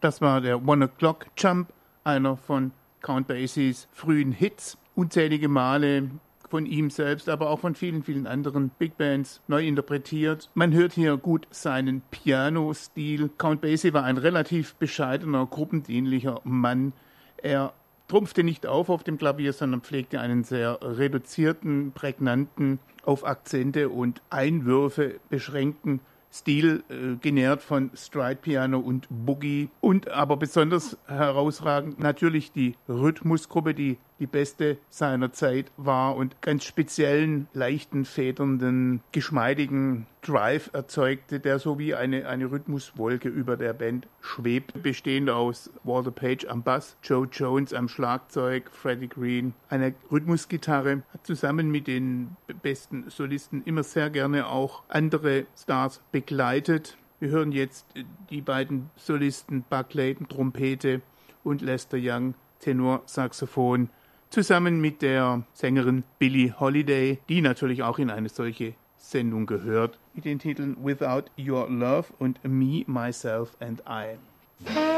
Das war der One O'Clock Jump, einer von Count Basies frühen Hits. Unzählige Male von ihm selbst, aber auch von vielen, vielen anderen Big Bands neu interpretiert. Man hört hier gut seinen Piano-Stil. Count Basie war ein relativ bescheidener, gruppendienlicher Mann. Er trumpfte nicht auf dem Klavier, sondern pflegte einen sehr reduzierten, prägnanten, auf Akzente und Einwürfe beschränkten Stil, genährt von Stride-Piano und Boogie. Und aber besonders herausragend natürlich die Rhythmusgruppe, die die beste seiner Zeit war und ganz speziellen, leichten, federnden, geschmeidigen Drive erzeugte, der so wie eine Rhythmuswolke über der Band schwebt, bestehend aus Walter Page am Bass, Joe Jones am Schlagzeug, Freddie Green eine Rhythmusgitarre, hat zusammen mit den besten Solisten immer sehr gerne auch andere Stars begleitet. Wir hören jetzt die beiden Solisten Buck Layton, Trompete, und Lester Young, Tenorsaxophon, zusammen mit der Sängerin Billie Holiday, die natürlich auch in eine solche Sendung gehört, mit den Titeln Without Your Love und Me, Myself and I.